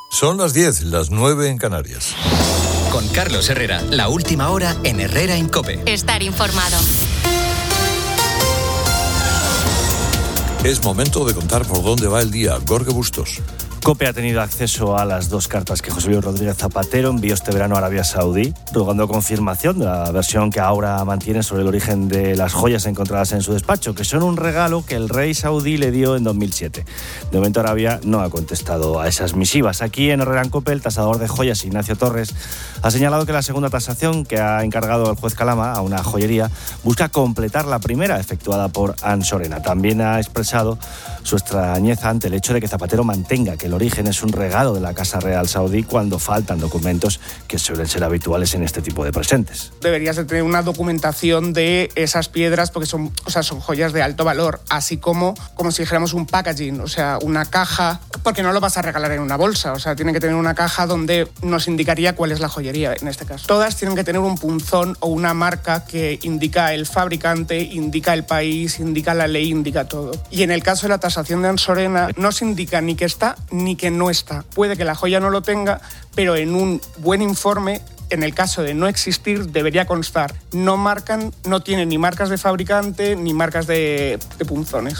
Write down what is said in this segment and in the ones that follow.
Son las 10, las 9 en Canarias. Con Carlos Herrera, la última hora en Herrera en COPE. Estar informado. Es momento de contar por dónde va el día. Gorge Bustos. COPE ha tenido acceso a las dos cartas que José Luis Rodríguez Zapatero envió este verano a Arabia Saudí, rogando confirmación de la versión que ahora mantiene sobre el origen de las joyas encontradas en su despacho, que son un regalo que el rey saudí le dio en 2007. De momento Arabia no ha contestado a esas misivas. Aquí en Herrera en COPE, el tasador de joyas Ignacio Torres ha señalado que la segunda tasación que ha encargado el juez Calama a una joyería busca completar la primera efectuada por Ansorena. También ha expresado su extrañeza ante el hecho de que Zapatero mantenga que el origen es un regalo de la Casa Real Saudí cuando faltan documentos que suelen ser habituales en este tipo de presentes. Deberías de tener una documentación de esas piedras porque son joyas de alto valor, así como si dijéramos un packaging, o sea, una caja, porque no lo vas a regalar en una bolsa, o sea, tiene que tener una caja donde nos indicaría cuál es la joyería en este caso. Todas tienen que tener un punzón o una marca que indica el fabricante, indica el país, indica la ley, indica todo. Y en el caso de la tasación de Ansorena no se indica ni que está ni que no está. Puede que la joya no lo tenga, pero en un buen informe, en el caso de no existir, debería constar. No tienen ni marcas de fabricante ni marcas de punzones.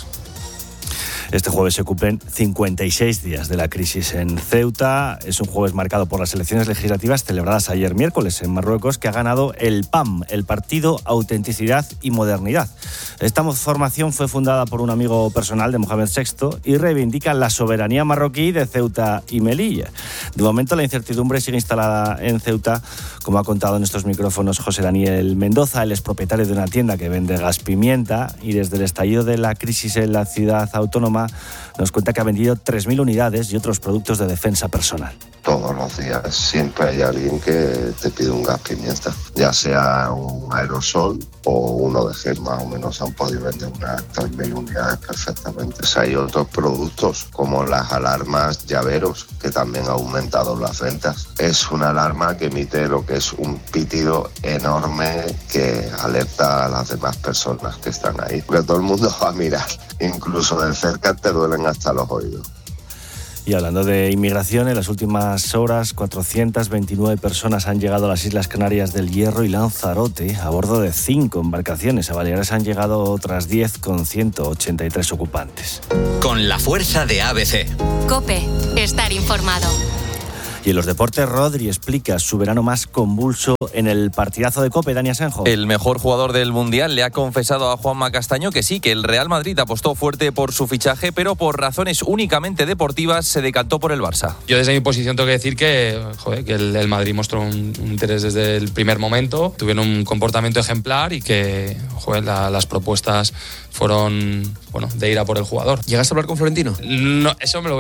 Este jueves se cumplen 56 días de la crisis en Ceuta. Es un jueves marcado por las elecciones legislativas celebradas ayer miércoles en Marruecos, que ha ganado el PAM, el Partido Autenticidad y Modernidad. Esta formación fue fundada por un amigo personal de Mohamed VI y reivindica la soberanía marroquí de Ceuta y Melilla. De momento, la incertidumbre sigue instalada en Ceuta, como ha contado en estos micrófonos José Daniel Mendoza. Él es propietario de una tienda que vende gas pimienta y desde el estallido de la crisis en la ciudad autónoma nos cuenta que ha vendido 3.000 unidades y otros productos de defensa personal. Todos los días siempre hay alguien que te pide un gas pimienta, ya sea un aerosol o uno de gel. Más o menos han podido vender unas 3.000 unidades perfectamente. Hay otros productos como las alarmas llaveros, que también han aumentado las ventas. Es una alarma que emite lo que es un pitido enorme que alerta a las demás personas que están ahí, porque todo el mundo va a mirar, incluso de cerca te duelen hasta los oídos. Y hablando de inmigración, en las últimas horas 429 personas han llegado a las Islas Canarias del Hierro y Lanzarote a bordo de 5 embarcaciones. A Baleares han llegado otras 10 con 183 ocupantes. Con la fuerza de ABC. COPE, estar informado. Y en los deportes, Rodri explica su verano más convulso en el partidazo de COPE. Dani Asenjo. El mejor jugador del Mundial le ha confesado a Juanma Castaño que sí, que el Real Madrid apostó fuerte por su fichaje, pero por razones únicamente deportivas se decantó por el Barça. Yo desde mi posición tengo que decir que el Madrid mostró un interés desde el primer momento, tuvieron un comportamiento ejemplar y que las propuestas fueron de ir a por el jugador. ¿Llegaste a hablar con Florentino? No, eso me lo voy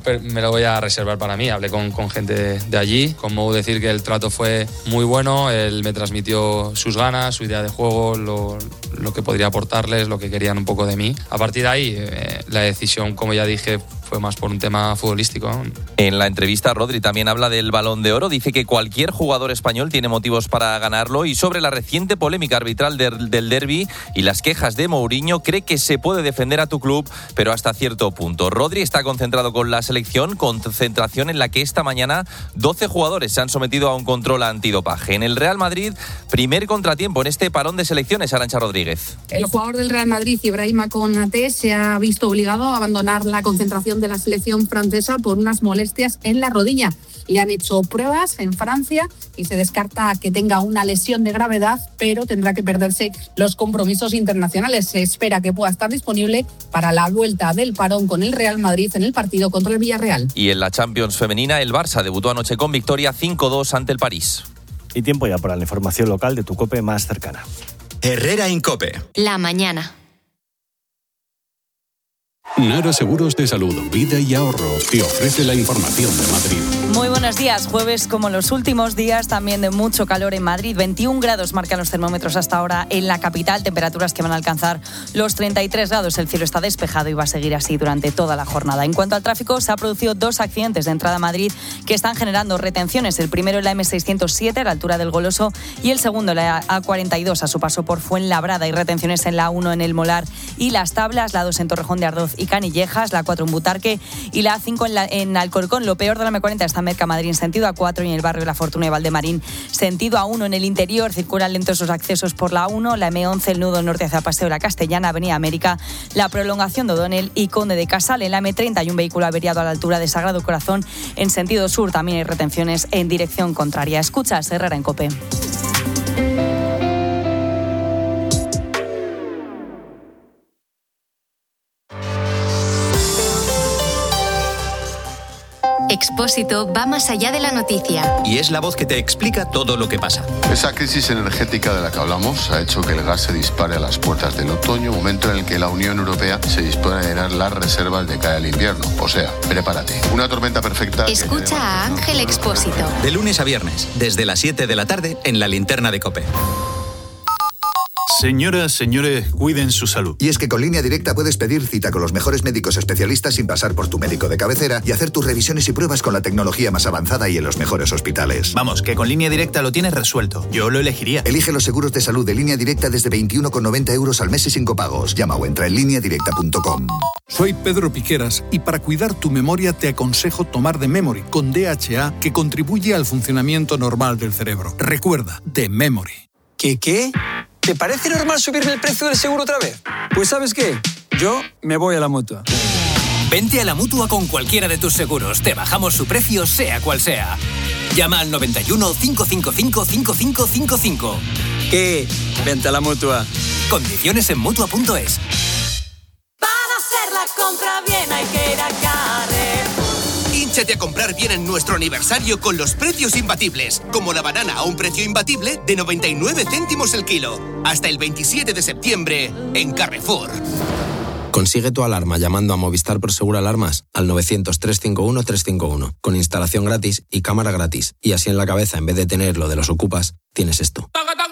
a reservar para mí. Hablé con gente de allí. Como decir que el trato fue muy bueno, él me transmitió sus ganas, su idea de juego, lo que podría aportarles, lo que querían un poco de mí. A partir de ahí, la decisión, como ya dije, fue más por un tema futbolístico. En la entrevista, Rodri también habla del Balón de Oro. Dice que cualquier jugador español tiene motivos para ganarlo y sobre la reciente polémica arbitral del derbi y las quejas de Mourinho, cree que se puede defender a tu club, pero hasta cierto punto. Rodri está concentrado con la selección, concentración en la que esta mañana 12 jugadores se han sometido a un control antidopaje. En el Real Madrid, primer contratiempo en este parón de selecciones, Arantxa Rodríguez. El jugador del Real Madrid, Ibrahima Konaté, se ha visto obligado a abandonar la concentración de la selección francesa por unas molestias en la rodilla. Le han hecho pruebas en Francia y se descarta que tenga una lesión de gravedad, pero tendrá que perderse los compromisos internacionales. Se espera que pueda estar disponible para la vuelta del parón con el Real Madrid en el partido contra el Villarreal. Y en la Champions femenina, el Barça debutó anoche con victoria 5-2 ante el París. Y tiempo ya para la información local de tu COPE más cercana. Herrera en COPE. La mañana. Nara Seguros de Salud, Vida y Ahorro te ofrece la información de Madrid. Muy buenos días. Jueves, como los últimos días, también de mucho calor en Madrid. 21 grados marcan los termómetros hasta ahora en la capital. Temperaturas que van a alcanzar los 33 grados. El cielo está despejado y va a seguir así durante toda la jornada. En cuanto al tráfico, se han producido 2 accidentes de entrada a Madrid que están generando retenciones. El primero en la M607 a la altura del Goloso y el segundo en la A42 a su paso por Fuenlabrada. Hay retenciones en la A1 en el Molar y Las Tablas, la 2 en Torrejón de Ardoz y Canillejas, la A4 en Butarque y la A5 en Alcorcón. Lo peor de la M40 está en Mercamadrid en sentido A4 y en el barrio de La Fortuna y Valdemarín sentido A1. En el interior circulan lentos los accesos por la A1, la M11, el nudo norte hacia Paseo de la Castellana, Avenida América, la prolongación de O'Donnell y Conde de Casal. En la M30 hay un vehículo averiado a la altura de Sagrado Corazón. En sentido sur también hay retenciones en dirección contraria. Escuchas Herrera en COPE. Expósito va más allá de la noticia. Y es la voz que te explica todo lo que pasa. Esa crisis energética de la que hablamos ha hecho que el gas se dispare a las puertas del otoño, momento en el que la Unión Europea se dispone a llenar las reservas de cara al invierno. O sea, prepárate. Una tormenta perfecta. Escucha a Ángel Expósito. De lunes a viernes, desde las 7 de la tarde, en la linterna de COPE. Señoras, señores, cuiden su salud. Y es que con Línea Directa puedes pedir cita con los mejores médicos especialistas sin pasar por tu médico de cabecera y hacer tus revisiones y pruebas con la tecnología más avanzada y en los mejores hospitales. Vamos, que con Línea Directa lo tienes resuelto. Yo lo elegiría. Elige los seguros de salud de Línea Directa desde 21,90 euros al mes y sin copagos. Llama o entra en lineadirecta.com. Soy Pedro Piqueras y para cuidar tu memoria te aconsejo tomar The Memory con DHA, que contribuye al funcionamiento normal del cerebro. Recuerda, The Memory. ¿Qué? ¿Te parece normal subirme el precio del seguro otra vez? Pues ¿sabes qué? Yo me voy a la Mutua. Vente a la Mutua con cualquiera de tus seguros. Te bajamos su precio, sea cual sea. Llama al 91 555 5555. ¿Qué? Vente a la Mutua. Condiciones en Mutua.es. Para hacer la compra bien hay que ir a Carrefour. Hínchate a comprar bien en nuestro aniversario con los precios imbatibles, como la banana a un precio imbatible de 99 céntimos el kilo. Hasta el 27 de septiembre en Carrefour. Consigue tu alarma llamando a Movistar Prosegur Alarmas al 900-351-351, con instalación gratis y cámara gratis. Y así en la cabeza, en vez de tener lo de los ocupas, tienes esto.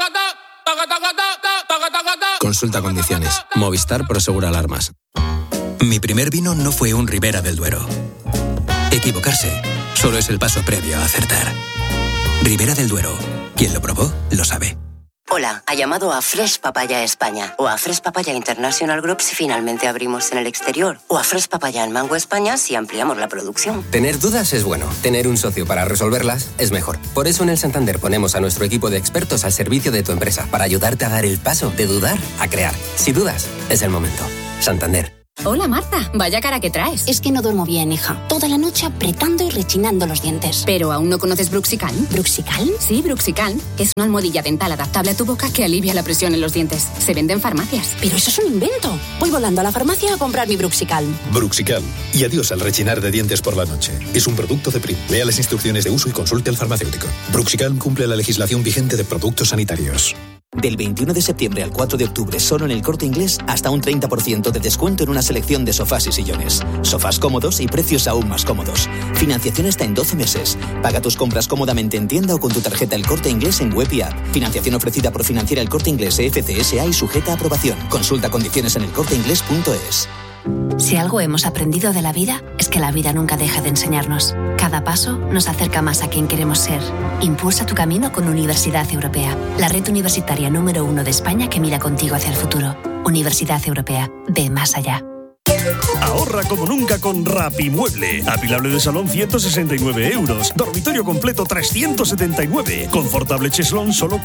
Consulta condiciones. Movistar Prosegur Alarmas. Mi primer vino no fue un Ribera del Duero. Equivocarse solo es el paso previo a acertar. Ribera del Duero. Quien lo probó, lo sabe. Hola, ha llamado a Fresh Papaya España o a Fresh Papaya International Group si finalmente abrimos en el exterior o a Fresh Papaya en Mango España si ampliamos la producción. Tener dudas es bueno, tener un socio para resolverlas es mejor. Por eso en el Santander ponemos a nuestro equipo de expertos al servicio de tu empresa para ayudarte a dar el paso de dudar a crear. Si dudas, es el momento. Santander. Hola Marta, vaya cara que traes. Es que no duermo bien, hija. Toda la noche apretando y rechinando los dientes. ¿Pero aún no conoces Bruxicalm? ¿Bruxicalm? Sí, Bruxicalm. Es una almohadilla dental adaptable a tu boca que alivia la presión en los dientes. Se vende en farmacias. Pero eso es un invento. Voy volando a la farmacia a comprar mi Bruxicalm. Bruxicalm. Y adiós al rechinar de dientes por la noche. Es un producto de Prim. Lea las instrucciones de uso y consulte al farmacéutico. Bruxicalm cumple la legislación vigente de productos sanitarios. Del 21 de septiembre al 4 de octubre, solo en El Corte Inglés, hasta un 30% de descuento en una selección de sofás y sillones. Sofás cómodos y precios aún más cómodos. Financiación hasta en 12 meses. Paga tus compras cómodamente en tienda o con tu tarjeta El Corte Inglés en web y app. Financiación ofrecida por Financiera El Corte Inglés FCSA y sujeta a aprobación. Consulta condiciones en elcorteinglés.es. Si algo hemos aprendido de la vida, es que la vida nunca deja de enseñarnos. Cada paso nos acerca más a quien queremos ser. Impulsa tu camino con Universidad Europea, la red universitaria número 1 de España que mira contigo hacia el futuro. Universidad Europea, ve más allá. Ahorra como nunca con Rapimueble. Apilable de salón 169 euros. Dormitorio completo 379. Confortable cheslón solo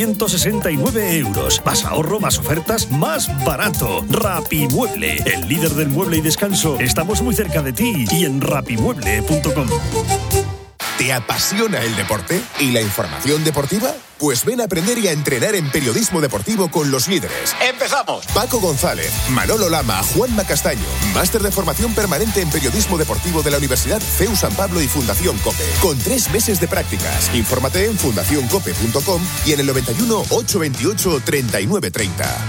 469 euros. Más ahorro, más ofertas, más barato. Rapimueble, el líder del mueble y descanso. Estamos muy cerca de ti y en rapimueble.com. ¿Te apasiona el deporte y la información deportiva? Pues ven a aprender y a entrenar en periodismo deportivo con los líderes. ¡Empezamos! Paco González, Manolo Lama, Juanma Castaño. Máster de formación permanente en periodismo deportivo de la Universidad CEU San Pablo y Fundación COPE. Con 3 meses de prácticas. Infórmate en fundacioncope.com y en el 91 828 3930.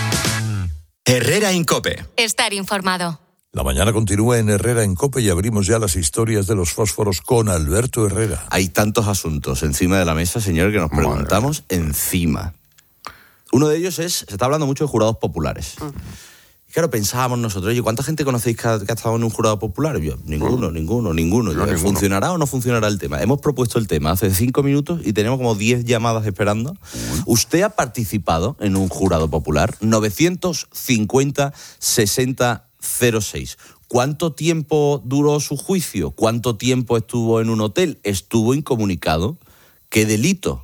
Herrera en COPE. Estar informado. La mañana continúa en Herrera en COPE y abrimos ya las historias de los fósforos con Alberto Herrera. Hay tantos asuntos encima de la mesa, señor, que nos preguntamos encima. Uno de ellos es, se está hablando mucho de jurados populares. Y claro, pensábamos nosotros, oye, ¿cuánta gente conocéis que ha estado en un jurado popular? Y yo, ninguno. ¿Funcionará o no funcionará el tema? Hemos propuesto el tema hace 5 minutos y tenemos como 10 llamadas esperando. ¿Usted ha participado en un jurado popular? 950 60 6006. ¿Cuánto tiempo duró su juicio? ¿Cuánto tiempo estuvo en un hotel? Estuvo incomunicado. ¿Qué delito?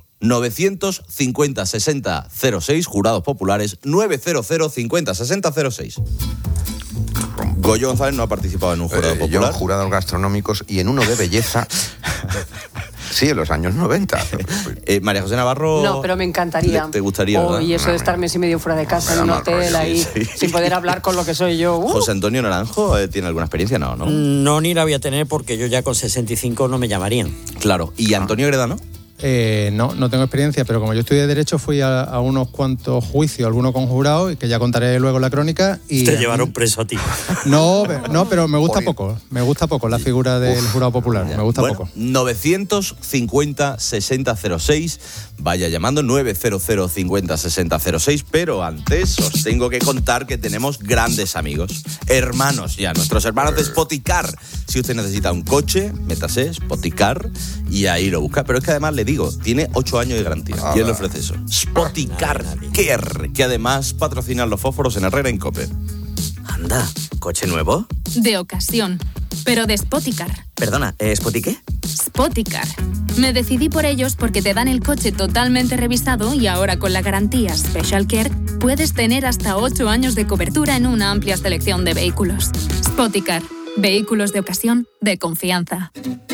950-6006, jurados populares, 900-50-6006. Goyo González no ha participado en un jurado popular. Yo en jurados gastronómicos y en uno de belleza. Sí, en los años 90. María José Navarro... No, pero me encantaría. ¿Te gustaría, verdad? Y eso de estar mes y medio fuera de casa en un hotel ahí, sin poder hablar con lo que soy yo. José Antonio Naranjo, ¿tiene alguna experiencia? No. No, ni la voy a tener porque yo ya con 65 no me llamarían. Claro. ¿Y Antonio Gredano? No tengo experiencia, pero como yo estudié Derecho fui a unos cuantos juicios, algunos con jurado, y que ya contaré luego en la crónica. Y te llevaron preso a ti. No, pero me gusta poco. Me gusta poco la figura del jurado popular. Me gusta poco. 950-6006. Vaya llamando 900-50-6006. Pero antes os tengo que contar que tenemos grandes amigos, hermanos ya, nuestros hermanos de Spoticar. Si usted necesita un coche, métase Spoticar y ahí lo busca. Pero es que además le digo, tiene 8 años de garantía. ¿Quién le ofrece eso? Spoticar Care, que además patrocinan los fósforos en Herrera en COPE. Anda, ¿coche nuevo? De ocasión, pero de Spoticar. Perdona, ¿Spoti qué? Spoticar. Me decidí por ellos porque te dan el coche totalmente revisado y ahora con la garantía Special Care puedes tener hasta 8 años de cobertura en una amplia selección de vehículos. Spoticar. Vehículos de ocasión de confianza.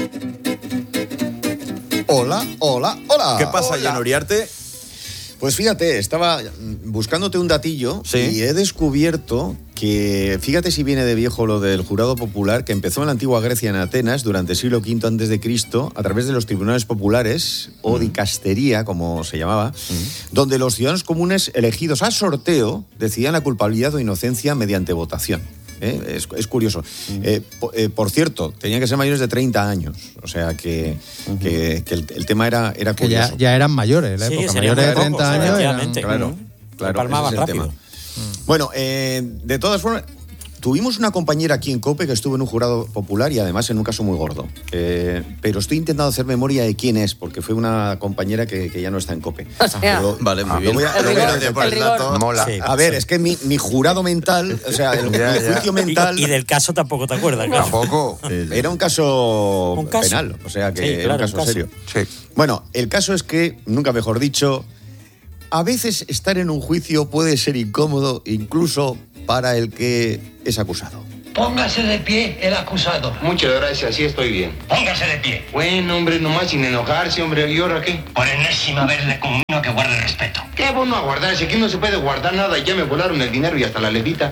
Hola. ¿Qué pasa, Jan Uriarte? Pues fíjate, estaba buscándote un datillo y he descubierto que, fíjate si viene de viejo lo del jurado popular, que empezó en la antigua Grecia, en Atenas, durante el siglo V a.C., a través de los tribunales populares, o dicastería, como se llamaba, donde los ciudadanos comunes elegidos a sorteo decidían la culpabilidad o inocencia mediante votación. Es curioso. Por cierto, tenían que ser mayores de 30 años. O sea que el tema era curioso. Que ya eran mayores en la época. Mayores de 30 años. Claro. Palmaban rápido. Bueno, de todas formas, tuvimos una compañera aquí en COPE que estuvo en un jurado popular y además en un caso muy gordo. Pero estoy intentando hacer memoria de quién es, porque fue una compañera que ya no está en COPE. O sea, vale, muy bien. Mola. A ver, es que mi jurado mental, o sea, el juicio mental... Y del caso tampoco te acuerdas, claro. Tampoco. Era un caso penal, o sea que era un caso serio. Sí. Bueno, el caso es que, nunca mejor dicho, a veces estar en un juicio puede ser incómodo, incluso para el que es acusado. Póngase de pie el acusado. Muchas gracias, sí estoy bien. Póngase de pie. Bueno, hombre, nomás sin enojarse, hombre. ¿Y ahora qué? Por enésima vez le conmino que guarde respeto. ¿Qué bueno a guardarse? Aquí no se puede guardar nada. Ya me volaron el dinero y hasta la levita.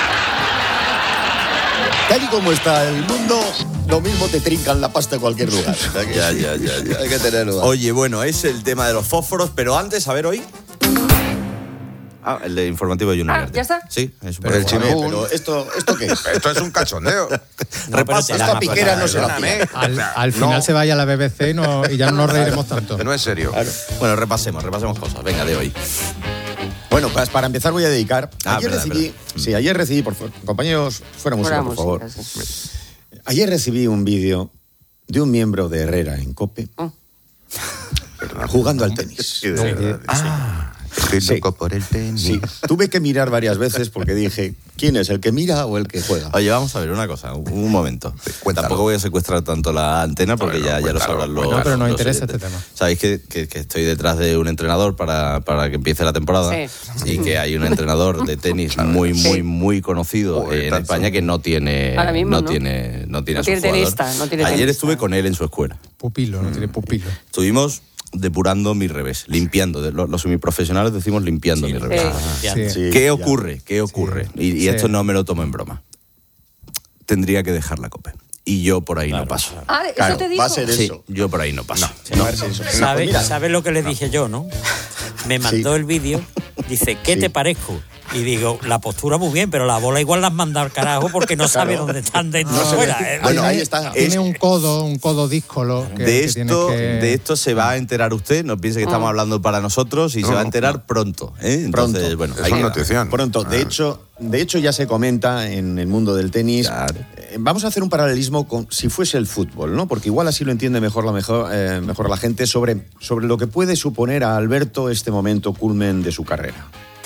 Tal y como está el mundo, lo mismo te trincan la pasta en cualquier lugar. Ya. Hay que tenerlo. Oye, bueno, es el tema de los fósforos, pero antes, a ver hoy... el de informativo de Junior. ¿Ya está? Sí, es pero el chimbún. Pero ¿esto qué es? Esto es un cachondeo. Esta piquera no se la hacía. Al final se vaya a la BBC y ya no nos reiremos tanto. Que no es serio. Claro. Bueno, repasemos cosas. Venga, de hoy. Bueno, pues para empezar voy a dedicar. Ayer recibí, por favor, compañeros, fuera música, por favor. Ayer recibí un vídeo de un miembro de Herrera en COPE jugando al tenis. Estoy loco por el tenis. Sí, tuve que mirar varias veces porque dije, ¿quién es, el que mira o el que juega? Oye, vamos a ver una cosa, un momento. Tampoco voy a secuestrar tanto la antena porque ya lo sabrán los... No, pero nos interesa este tema. Sabéis que estoy detrás de un entrenador para que empiece la temporada y que hay un entrenador de tenis muy conocido en España que no tiene a su jugador. Ayer estuve con él en su escuela. Pupilo, no tiene pupilo. Estuvimos depurando mi revés, limpiando. Los semiprofesionales decimos limpiando mi revés. ¿Qué ocurre? Y esto no me lo tomo en broma. Tendría que dejar la COPE. Y yo por ahí no paso. ¿Eso te dijo? Va a ser eso. Sí, yo por ahí no paso. ¿Sabes lo que le dije yo, no? Me mandó el vídeo, dice, ¿qué te parezco? Y digo, la postura muy bien, pero la bola igual la has mandado al carajo porque no sabe dónde están dentro o fuera. Bueno, ahí está. Tiene un codo díscolo. De esto se va a enterar usted, no piense que estamos hablando para nosotros y se va a enterar pronto. Entonces, pronto. Bueno, es una notición. Pronto. De hecho, ya se comenta en el mundo del tenis. Claro. Vamos a hacer un paralelismo con si fuese el fútbol, ¿no? Porque igual así lo entiende mejor la gente sobre lo que puede suponer a Alberto este momento culmen de su carrera.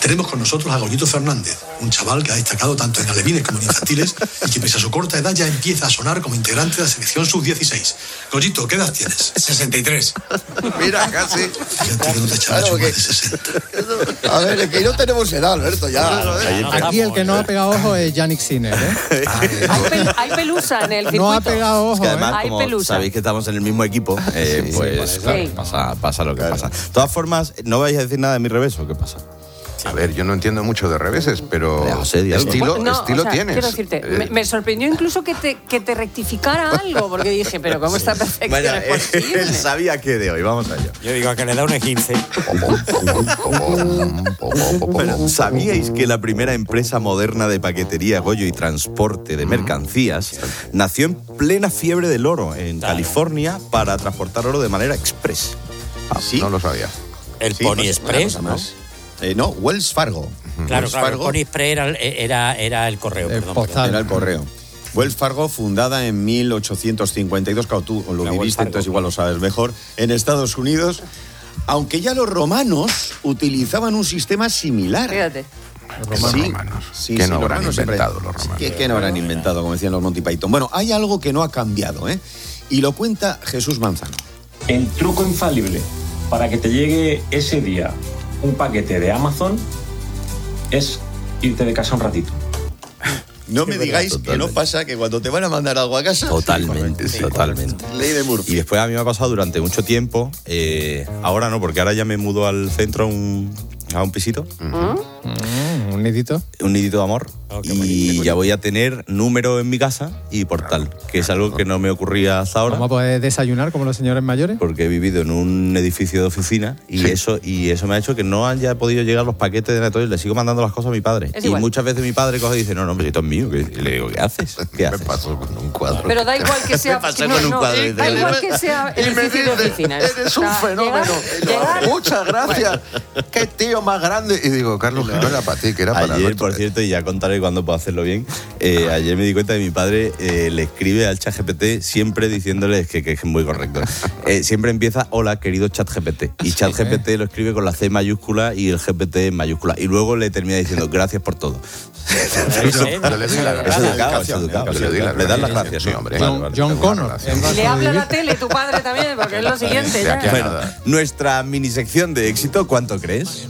Tenemos con nosotros a Goyito Fernández, un chaval que ha destacado tanto en alevines como en infantiles y que pese a su corta edad ya empieza a sonar como integrante de la selección sub-16. Goyito, ¿qué edad tienes? 63. Mira, casi. Fíjate que no te echabas más de 60. A ver, es que no tenemos edad, Alberto, ya. Aquí el que no ha pegado ojo es Yannick Sinner, ¿eh? Hay pelusa en el circuito. No ha pegado ojo, Es que además, Hay como pelusa. sabéis que estamos en el mismo equipo, pues Sí. pasa lo que pasa. De todas formas, ¿no vais a decir nada de mi revés o qué pasa? A ver, yo no entiendo mucho de reveses, pero José, di algo. estilo No, o sea, tienes. Quiero decirte, me sorprendió incluso que te rectificara algo, porque dije, pero ¿cómo esta perfección Bueno, es posible? él sabía que de hoy, vamos allá. Yo digo a que le da un 15. Bueno, ¿sabíais que la primera empresa moderna de paquetería, Goyo y transporte de mercancías nació en plena fiebre del oro en California para transportar oro de manera express? ¿Sí? No lo sabía. El Pony Express, ¿no? No, Wells Fargo. Claro, Wells claro, el Fargo Pony Express era el correo, perdón. era el correo. Wells Fargo, fundada en 1852, claro, tú lo viviste, entonces igual lo sabes mejor, en Estados Unidos, aunque ya los romanos utilizaban un sistema similar. Fíjate. Los romanos. ¿Qué no habrán inventado los romanos? ¿Qué no habrán inventado, como decían los Monty Python? Bueno, hay algo que no ha cambiado, ¿eh? Y lo cuenta Jesús Manzano. El truco infalible para que te llegue ese día un paquete de Amazon es irte de casa un ratito. No me digáis totalmente. que no pasa que cuando te van a mandar algo a casa... Totalmente. Ley de Murphy. Y después a mí me ha pasado durante mucho tiempo, ahora no, porque ahora ya me mudo al centro a un pisito. Un nidito. Un nidito de amor. Y ya voy a tener número en mi casa y portal, que es algo que no me ocurría hasta ahora. ¿Vamos a poder desayunar como los señores mayores? Porque he vivido en un edificio de oficina y eso me ha hecho que no haya podido llegar los paquetes de Natoy. Le sigo mandando las cosas a mi padre. Es y igual. muchas veces mi padre coge y dice, no, hombre, esto es mío. Y le digo, ¿qué haces? ¿Qué haces? Me pasó con un cuadro. Pero da igual que sea... Me pasó con un cuadro. Da igual que sea el edificio de oficinas. Eres un fenómeno. Muchas gracias. Qué tío más grande. Y digo, Carlos, que no era para ti, que era para Ayer, Alberto. por cierto, y ya contaré cuándo puedo hacerlo bien, ayer me di cuenta de que mi padre le escribe al ChatGPT siempre diciéndole que es muy correcto. Siempre empieza, hola, querido ChatGPT. Y ChatGPT lo escribe con la C mayúscula y el GPT en mayúscula. Y luego le termina diciendo, gracias por todo. Yo le di la Es educado, es educado. Le das las gracias, sí, ¿no? hombre. John Connor. Le habla a la tele tu padre también, porque es lo siguiente. De aquí a Bueno, nada. nuestra minisección de éxito, ¿cuánto crees?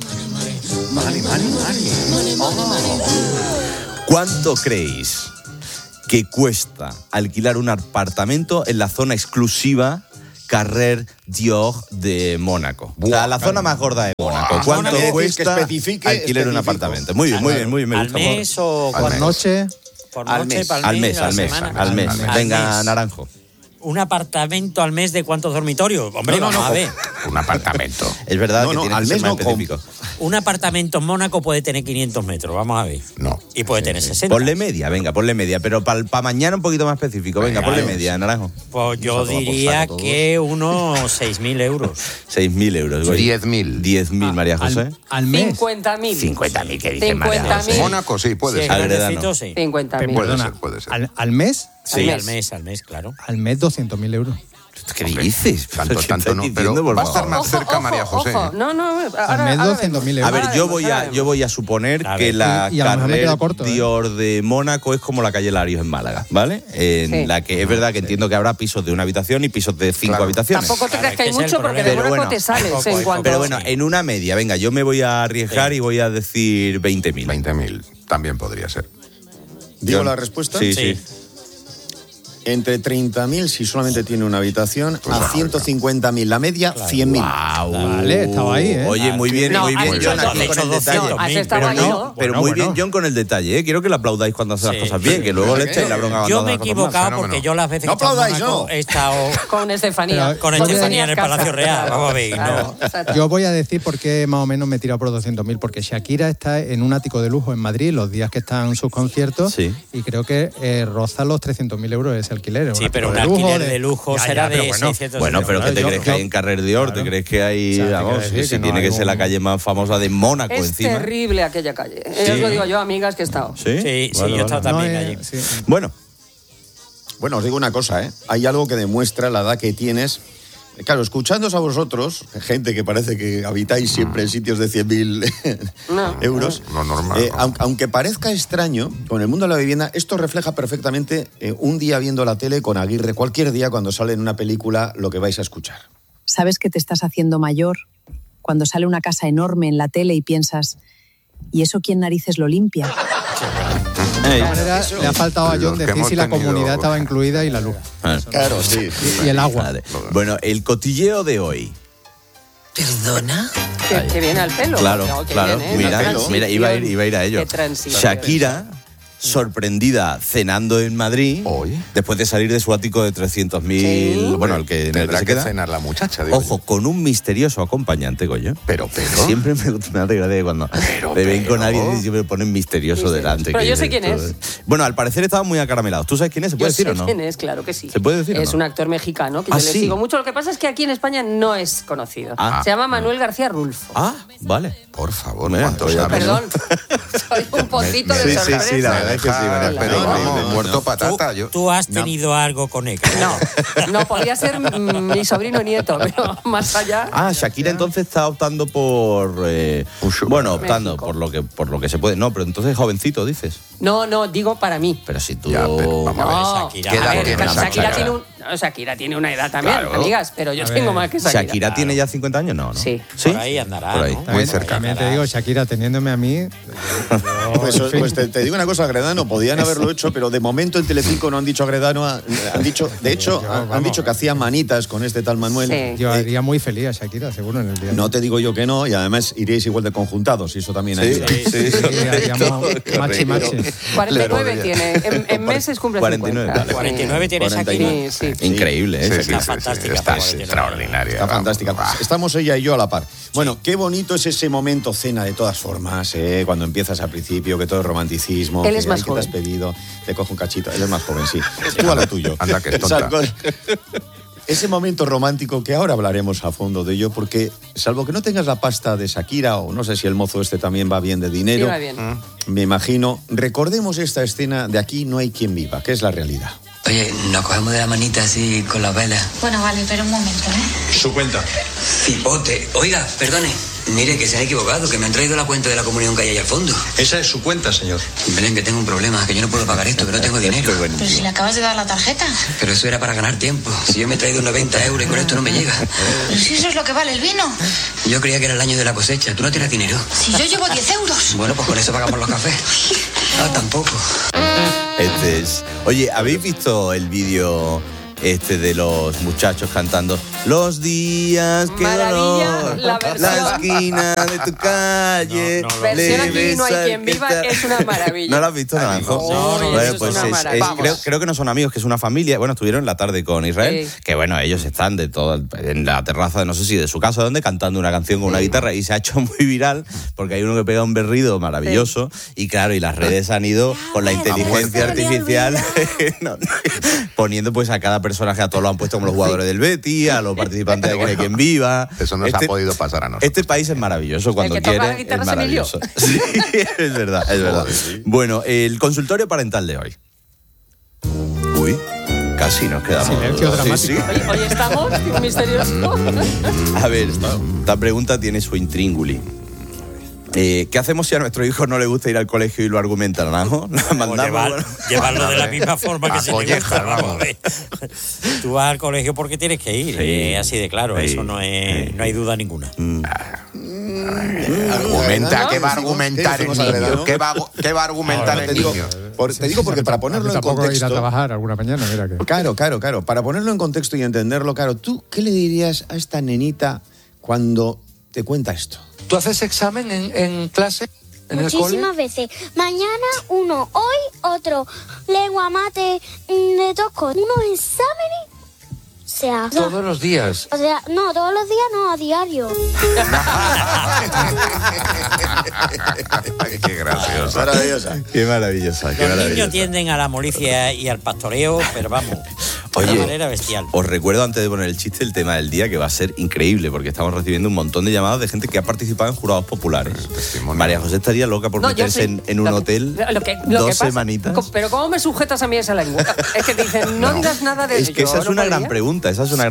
¿Cuánto creéis que cuesta alquilar un apartamento en la zona exclusiva Carrer Dior de Mónaco? O sea, la zona más gorda de Mónaco. ¿Cuánto Mónaco. cuesta Que especifique, alquilar un especifico. apartamento? Muy bien, me ¿Al gusta. mes o Por noche. por Al noche, mes. para Al mes, a la al mes, semana? al mes. Al Venga, mes. Naranjo. ¿Un apartamento al mes de cuántos dormitorios? Hombre, vamos a ver. Un apartamento. Es verdad No, que no, tiene al que ser mes más no, específico. Un apartamento en Mónaco puede tener 500 metros, vamos a ver. No. Y puede tener 60. Ponle media, venga, ponle media. Pero para mañana un poquito más específico. Venga, ponle media, Naranjo. Pues yo diría que unos 6.000 euros. 6.000 euros. Goy. 10.000. 10.000, María José. Al mes. 50.000. 50.000, ¿qué dice María 50.000. José? Mónaco sí, puede Sí, ser. Agredano. grandecito, sí. 50.000. Puede ser. ¿Al mes? Sí. Al mes, claro. Al mes 200.000 euros. ¿Qué dices? Tanto, ¿Qué tanto estás no. diciendo, Pero por va a estar favor? más cerca María José. Ojo. No, Al mes 200.000 euros. A ver, yo veremos, voy a suponer A que ver. la Y a lo mejor me he Carrer quedado corto, Dior de Mónaco es como la calle Larios en Málaga, ¿vale? En Sí. la que es verdad que entiendo que habrá pisos de una habitación y pisos de 5 habitaciones. Tampoco te creas que hay Ese es el mucho porque de problema. Mónaco te sales en cuanto... Pero bueno, en una media, venga, yo me voy a arriesgar y voy a decir 20.000. 20.000 también podría ser. ¿Digo la respuesta? Sí. Entre 30.000 si solamente tiene una habitación, Pues a 150.000 la media, 100.000. Vale, estaba ahí, ¿eh? Oye, muy bien, No, muy has bien, dicho John, aquí con el 200.000. detalle. Has estado Pero, ahí, no, ¿no? pero Bueno, muy bueno. bien, John, con el detalle, ¿eh? Quiero que le aplaudáis cuando hace las cosas bien, que luego le echáis la bronca Yo cuando me he hace las cosas mal. equivocado porque yo las veces No que he estado en aplaudáis, Mónaco no. he estado Con Estefanía. con Yo Estefanía en el Casa. Palacio Real. Vamos a ver, Claro, no. exacto. Yo voy a decir por qué más o menos me he tirado por 200.000, porque Shakira está en un ático de lujo en Madrid los días que están sus conciertos Sí. y creo que roza los 300.000 euros ese alquiler. Sí, pero un ático alquiler de lujo Ya, será pero de bueno. 600 Bueno, pero ¿qué te Yo- crees que hay en Carrer Dior? ¿Te crees que hay, O sea, te vamos, quiero decir si que no tiene hay que ser la un- calle más famosa de Mónaco Es encima? terrible aquella calle. Os lo digo yo, amigas, que he estado. ¿Sí? Sí, Vale, yo he estado vale. también No, allí. Bueno, Bueno, os digo una cosa, ¿eh? Hay algo que demuestra la edad que tienes claro, escuchándoos a vosotros, gente que parece que habitáis siempre en sitios de 100.000 euros, no normal. Aunque parezca extraño, con el mundo de la vivienda, esto refleja perfectamente un día viendo la tele con Aguirre, cualquier día cuando sale en una película lo que vais a escuchar. ¿Sabes que te estás haciendo mayor cuando sale una casa enorme en la tele y piensas, ¿y eso quién narices lo limpia? De alguna manera, le ha faltado a John decir si la comunidad estaba incluida y la luz. Claro, sí. Y el agua. Bueno, el cotilleo de hoy. ¿Perdona? Que viene al pelo. Claro, no, claro. Mira, iba a ir a ello. Qué transición. Shakira, sorprendida cenando en Madrid, después de salir de su ático de 300.000, Sí. bueno, el que Tendrá se que queda. cenar la muchacha, digo Ojo, con un misterioso acompañante, Goyo. Pero. Siempre me hace gracia cuando me ven con alguien y siempre ponen misterioso delante. Pero que yo sé quién todo. es. Bueno, al parecer estaban muy acaramelados. ¿Tú sabes quién es? ¿Se puede decir o no? quién es, claro que sí. ¿Se puede decir o Es no? un actor mexicano que ¿Ah, yo le sí? sigo mucho. Lo que pasa es que aquí en España no es conocido. Se llama Manuel García Rulfo. Ah, vale. Por favor, ¿cuánto sabes? Perdón, soy un pocito de sorpresa. Sí, la verdad es que sí. Pero vamos, muerto patata. ¿Tú has tenido algo con él? No, podría ser mi sobrino nieto, pero más allá. Ah, Shakira entonces está optando por optando México. por lo que se puede. No, pero entonces jovencito dices. No, digo para mí. Pero si tú No, Shakira, a ver, tiene Shakira tiene una edad también, Claro. amigas, pero yo tengo más que Shakira. Shakira tiene ya 50 años, ¿no? Sí. Por ahí andará. Por ahí. ¿no? Muy cerca. También te digo, Shakira, teniéndome a mí... Pues te digo una cosa, Agredano, podían haberlo hecho, pero de momento en Telecinco no han dicho Agredano, han dicho que hacía manitas con este tal Manuel. Yo haría muy feliz a Shakira, seguro, en el día. No te digo yo que no, y además iréis igual de conjuntados, y eso también ayuda. haríamos machi. 49 tiene, en meses cumple 49, 50. vale. 49 tiene Shakira. Sí. Increíble, ¿eh? Está fantástica. Está extraordinaria. Está fantástica. Estamos ella y yo a la par. Bueno, qué bonito es ese momento cena de todas formas, cuando empiezas al principio, que todo es romanticismo. Él es que, más ¿qué te has joven. pedido? Te cojo un cachito. Él es más joven, sí. Tú a lo tuyo. Anda, que es tonta. Ese momento romántico que ahora hablaremos a fondo de ello, porque salvo que no tengas la pasta de Shakira, o no sé si el mozo este también va bien de dinero, Sí, va bien. me imagino, recordemos esta escena de Aquí no hay quien viva, que es la realidad. Oye, nos cogemos de la manita así con las velas. Bueno, vale, pero un momento, ¿eh? Su cuenta. Cipote. Oiga, perdone. Mire, que se ha equivocado, que me han traído la cuenta de la comunión que hay ahí al fondo. Esa es su cuenta, señor. Belén, que tengo un problema, que yo no puedo pagar esto, que no tengo dinero. Pero si le acabas de dar la tarjeta. Pero eso era para ganar tiempo. Si yo me he traído 90 euros y con esto no me llega. Pero si eso es lo que vale el vino. Yo creía que era el año de la cosecha. ¿Tú no tienes dinero? Si yo llevo 10 euros. Bueno, pues con eso pagamos los cafés. Ah, tampoco. Este es. Oye, ¿habéis visto el vídeo de los muchachos cantando Los días que Maravilla, dolor, la versión. la esquina de tu calle? Versión Aquí le no hay besas quien viva que es una maravilla. ¿No lo has visto, Naranjo? No, Bueno, eso es pues una maravilla. creo que no son amigos, que es una familia. Bueno, estuvieron en la tarde con Israel, Sí. que bueno, ellos están en la terraza de no sé si de su casa o dónde, cantando una canción con una guitarra, y se ha hecho muy viral porque hay uno que pega un berrido maravilloso, y claro, y las redes han ido con la inteligencia artificial poniendo pues a cada personaje, a todos lo han puesto como los jugadores del Betis, a los participantes de Quién Quien Viva. Eso nos ha podido pasar a nosotros. Este país es maravilloso cuando El que toca quiere, la guitarra es es Emilio. maravilloso. Sí, es verdad, es verdad. Bueno, el consultorio parental de hoy. Uy, casi nos quedamos. Silencio dramático. Sí, sí. Hoy estamos, misterioso. A ver, esta pregunta tiene su intríngulis. ¿Qué hacemos si a nuestro hijo no le gusta ir al colegio y lo argumenta, Naranjo? Llevarlo de la misma forma que A se le gusta. colleja, Vamos vamos. a ver. Tú vas al colegio porque tienes que ir. Sí. Así de claro, Sí. eso no hay duda ninguna. Argumenta, ¿qué va a argumentar el ¿Qué decimos, niño? Agredano? ¿Qué va a argumentar el niño? Te digo porque para ponerlo en Tampoco ir a contexto... trabajar alguna mañana, mira que... Claro. Para ponerlo en contexto y entenderlo, claro, ¿tú qué le dirías a esta nenita cuando te cuenta esto? ¿Tú haces examen en clase? ¿En el cole? Muchísimas veces. Mañana uno, hoy otro. Lengua, mate, de toco. Unos exámenes. O sea, Todos los días. o sea, no, todos los días no, a diario. Qué graciosa. Maravillosa. Qué maravillosa, qué Los niños maravillosa. tienden a la molicie y al pastoreo, pero vamos. Oye, de una manera bestial. Os recuerdo antes de poner el chiste el tema del día, que va a ser increíble, porque estamos recibiendo un montón de llamadas de gente que ha participado en jurados populares. María José estaría loca por meterse en un hotel dos semanitas. Pero ¿cómo me sujetas a mí esa lengua? Es que te dicen, no digas nada de eso. Es que esa es una gran pregunta,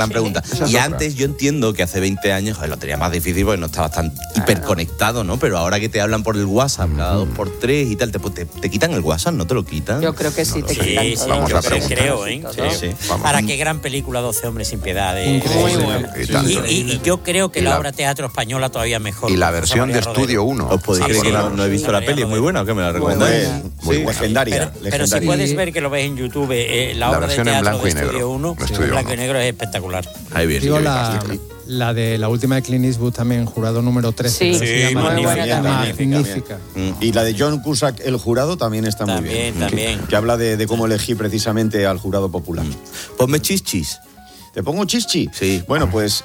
Y antes yo entiendo que hace 20 años lo tenía más difícil porque no estabas tan hiperconectado, ¿no? Pero ahora que te hablan por el WhatsApp cada 2x3 y tal, te quitan el WhatsApp, ¿no te lo quitan? Yo creo que sí, te quitan. Sí, Vamos yo a preguntar. creo, ¿eh? Sí. Ahora, qué gran película, 12 hombres sin piedad. Muy bueno. Y yo creo que la obra teatro española todavía mejor. Y la versión de Estudio 1. ¿Os podéis creer que no he visto la peli? Es muy buena, ¿o qué me la recomendáis? Muy legendaria. Pero si puedes ver que lo ves en YouTube, la obra de teatro de Estudio 1, en blanco y negro es espectacular. Ahí viene. Digo, la de la última de Clint Eastwood también, jurado número 13. Sí, se llama, magnífica. Y la de John Cusack, El jurado, también está muy bien. También. Que habla de cómo elegir precisamente al jurado popular. Ponme chichis. ¿Te pongo chichi? Sí. Bueno, pues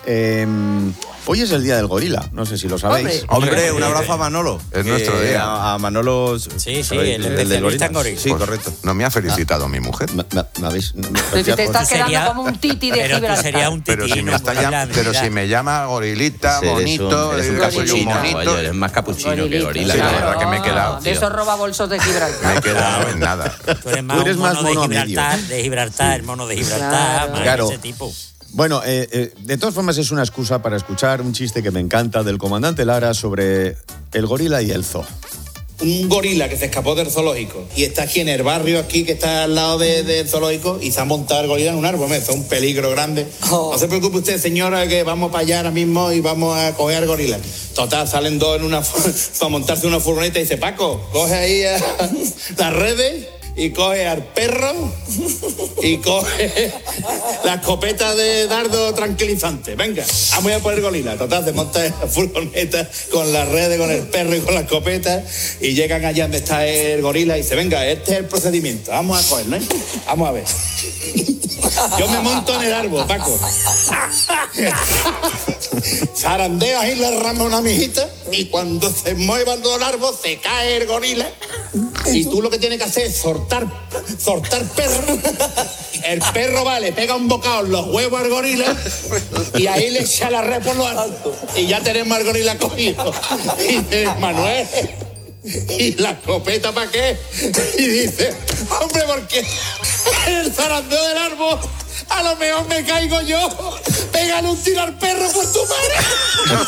hoy es el día del gorila. No sé si lo sabéis. Hombre, un abrazo a Manolo. Es nuestro día. A Manolo. Sí, el del gorila. Sí, correcto. No me ha felicitado mi mujer. ¿Me habéis? Te estás quedando como un titi de Gibraltar. Sería un titi. Pero si me llama gorilita, bonito, eres un capuchino. Eres más capuchino que gorila. Sí, la verdad que me he quedado. De esos roba bolsos de Gibraltar. Me he quedado en nada. Tú eres más mono de Gibraltar, el mono de Gibraltar, claro. Ese tipo. Bueno, de todas formas es una excusa para escuchar un chiste que me encanta del comandante Lara sobre el gorila y el zoo. Un gorila que se escapó del zoológico y está aquí en el barrio, aquí que está al lado del zoológico, y se ha montado el gorila en un árbol. Eso es un peligro grande. No se preocupe usted, señora, que vamos para allá ahora mismo y vamos a coger al gorila. Total, salen dos para montarse en una furgoneta y dice, Paco, coge ahí las redes y coge al perro y coge la escopeta de dardo tranquilizante. Venga, vamos a poner gorila. Total, se monta en la furgoneta con las redes, con el perro y con la escopeta, y llegan allá donde está el gorila y dice, venga, este es el procedimiento, vamos a cogerlo, ¿eh? Vamos a ver. Yo me monto en el árbol, Paco. Zarandeo ahí la rama una mijita, y cuando se mueva todo el árbol se cae el gorila, y tú lo que tienes que hacer es soltar perro. El perro le pega un bocado en los huevos al gorila y ahí le echa la red por lo alto y ya tenemos al gorila cogido. Y dice, Manuel, ¿y la escopeta para qué? Y dice, hombre, porque en el zarandeo del árbol a lo mejor me caigo yo. Pégale un tiro al perro por tu madre.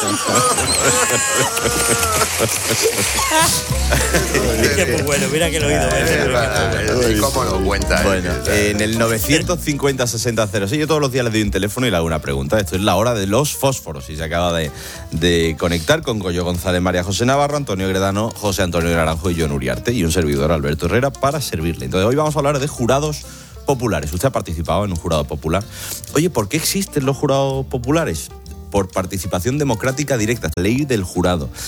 Qué bueno, mira que lo he oído. ¿Y cómo lo cuenta? Bueno, en el 950-60-06 yo todos los días le doy un teléfono y le hago una pregunta. Esto es la hora de los fósforos y se acaba de conectar con Goyo González, María José Navarro, Antonio Gredano, José Antonio Naranjo y John Uriarte, y un servidor, Alberto Herrera, para servirle. Entonces hoy vamos a hablar de jurados populares. Usted ha participado en un jurado popular. Oye, ¿por qué existen los jurados populares? Por participación democrática directa, ley del jurado.